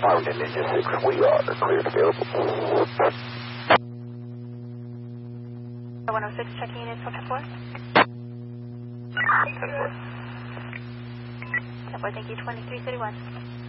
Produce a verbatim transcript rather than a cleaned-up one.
Arlington Ninja six, we are cleared available. one oh six, checking in, ten four. ten four. ten four, thank you, twenty-three thirty-one.